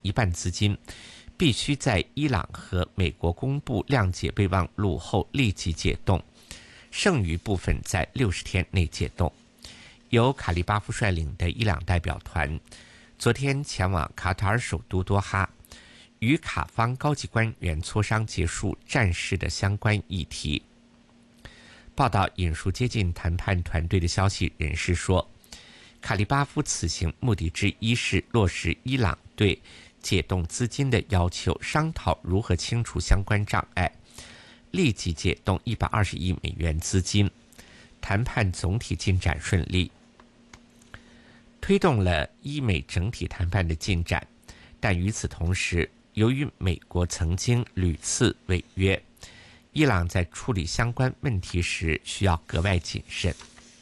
一半资金必须在伊朗和美国公布谅解备忘录后立即解冻，剩余部分在60天内解冻。由卡利巴夫率领的伊朗代表团昨天前往卡塔尔首都多哈，与卡方高级官员磋商结束战事的相关议题。报道引述接近谈判团队的消息人士说，卡利巴夫此行目的之一是落实伊朗对解冻资金的要求，商讨如何清除相关障碍，立即解冻120亿美元资金。谈判总体进展顺利，推动了伊美整体谈判的进展，但与此同时，由于美国曾经屡次违约，伊朗在处理相关问题时需要格外谨慎。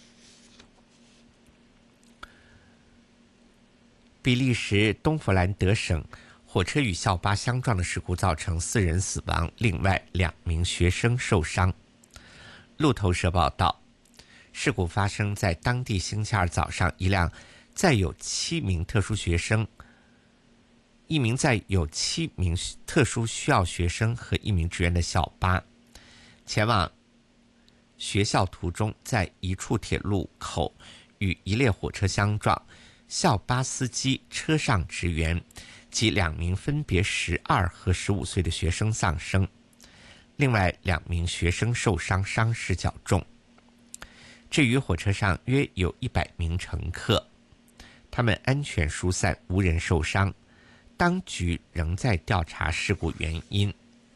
比利时东弗兰德省火车与校巴相撞的事故造成4人死亡，另外2名学生受伤。路透社报道，事故发生在当地星期二早上，一辆载有7名特殊学生、一名载有7名特殊需要学生和1名职员的校巴前往学校途中，在一处铁路口与一列火车相撞，校巴司机、车上职员及2名分别12和15岁的学生丧生，另外2名学生受伤，伤势较重。至于火车上约有100名乘客，他们安全疏散，无人受伤。当局仍在调查事故原因。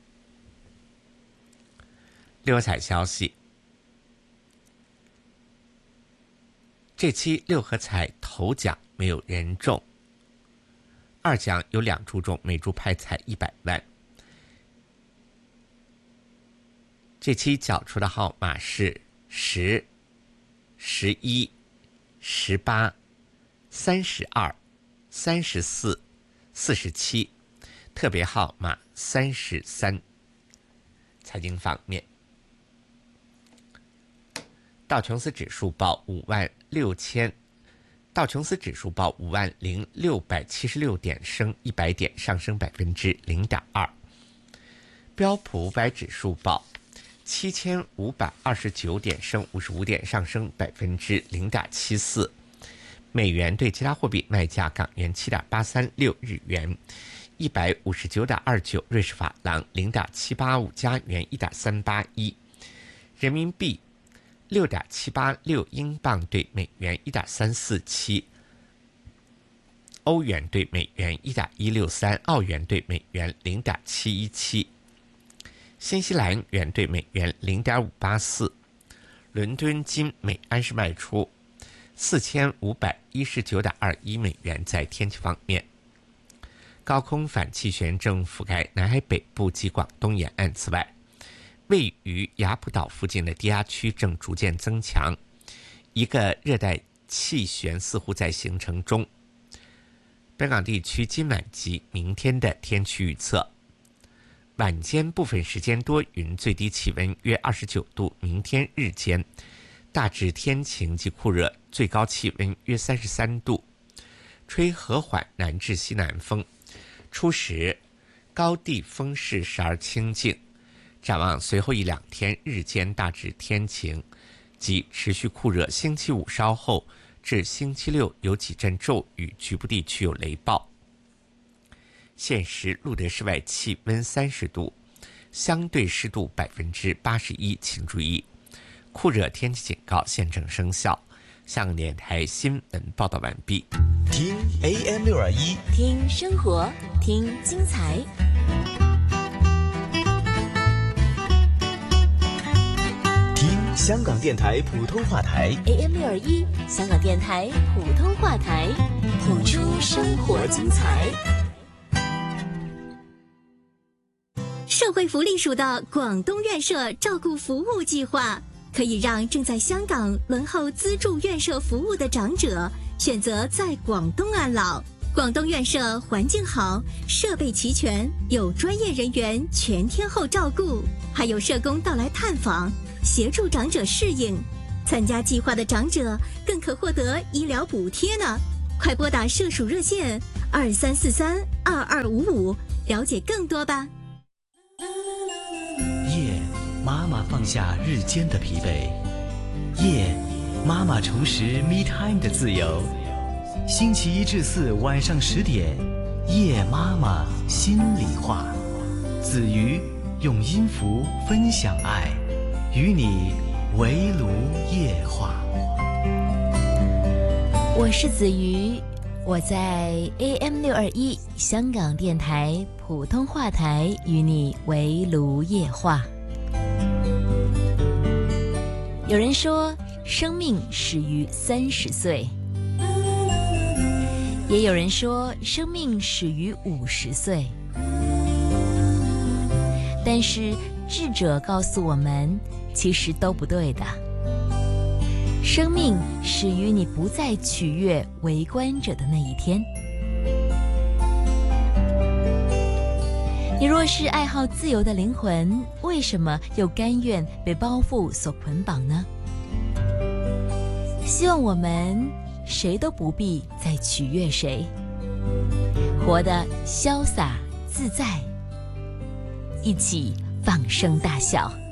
六合彩消息，这期六合彩头奖没有人中，二奖有2注中，每注派彩100万。这期缴出的号码是10、11、18、32、34、47，特别号码33。财经方面，道琼斯指数报56000，道琼斯指数报50676点，升100点，上升0.2%。标普500指数报7529点，升55点，上升0.74%。美元对其他货币卖价：港元7.836，日元159.29，瑞士法郎0.785，加元1.381，人民币6.786，英镑对美元1.347，欧元对美元1.163，澳元对美元0.717，新西兰元对美元0.584。伦敦金每安士卖出4519.21美元。在天气方面，高空反气旋正覆盖南海北部及广东沿岸，此外，位于雅浦岛附近的低压区正逐渐增强，一个热带气旋似乎在形成中。本港地区今晚及明天的天气预测：晚间部分时间多云，最低气温约29度；明天日间大致天晴及酷热，最高气温约33度，吹和缓南至西南风，初时高地风势时而清劲。展望随后1-2天日间大致天晴及持续酷热，星期五稍后至星期六有几阵骤雨，局部地区有雷暴。现时录得室外气温30度，相对湿度81%，请注意酷热天气警告现正生效。香港电台新闻报道完毕。 听 AM621， 听生活，听精彩。 听香港电台普通话台 AM621，香港电台普通话台，谱出生活精彩。 社会福利署的广东院舍照顾服务计划，可以让正在香港轮候资助院舍服务的长者选择在广东安老。广东院舍环境好，设备齐全，有专业人员全天候照顾，还有社工到来探访，协助长者适应。参加计划的长者更可获得医疗补贴呢。 快拨打社署热线23432255，了解更多吧。 夜，妈妈放下日间的疲惫；夜，妈妈重拾 me time 的自由。星期一至四晚上10点，夜妈妈心里话。子瑜用音符分享爱，与你围炉夜话。 我是子瑜，我在 AM621 香港电台普通话台与你围炉夜话。有人说生命始于30岁，也有人说生命始于50岁，但是智者告诉我们，其实都不对的。生命始于你不再取悦围观者的那一天。你若是爱好自由的灵魂，为什么又甘愿被包袱所捆绑呢？希望我们谁都不必再取悦谁，活得潇洒自在，一起放声大笑。